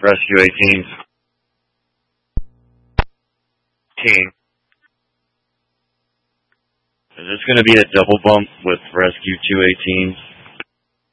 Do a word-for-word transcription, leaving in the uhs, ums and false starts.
Rescue eighteens. Team. Is this going to be a double bump with Rescue two eighteens?